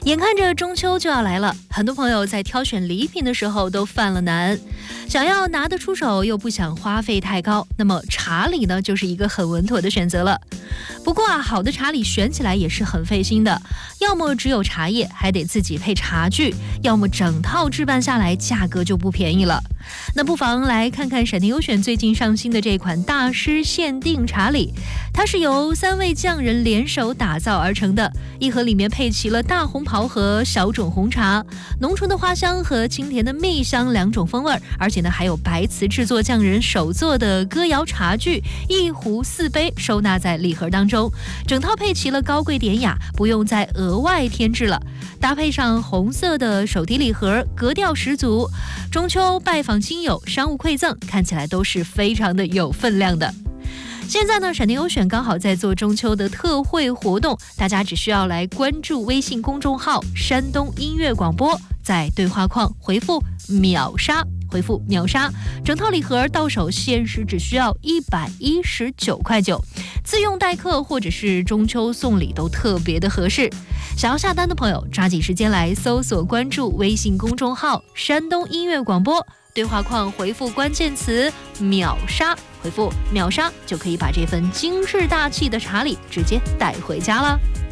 眼看着中秋就要来了，很多朋友在挑选礼品的时候都犯了难，想要拿得出手又不想花费太高，那么茶礼呢就是一个很稳妥的选择了。不过好的茶礼选起来也是很费心的，要么只有茶叶，还得自己配茶具，要么整套置办下来价格就不便宜了。那不妨来看看闪电优选最近上新的这款大师限定茶礼，它是由3位匠人联手打造而成的，一盒里面配齐了大红袍和小种红茶，浓醇的花香和清甜的蜜香2种风味，而且呢还有白瓷制作匠人手做的歌谣茶具，1壶4杯收纳在礼盒当中，整套配齐了高贵典雅，不用再额外添置了。搭配上红色的手提礼盒，格调十足，中秋拜访亲友、商务馈赠，看起来都是非常的有分量的。现在呢，闪电优选刚好在做中秋的特惠活动，大家只需要来关注微信公众号山东音乐广播，在对话框回复秒杀，整套礼盒到手限时只需要119.9块，自用待客或者是中秋送礼都特别的合适。想要下单的朋友，抓紧时间来搜索关注微信公众号山东音乐广播，对话框回复关键词秒杀，回复秒杀就可以把这份精致大气的茶礼直接带回家了。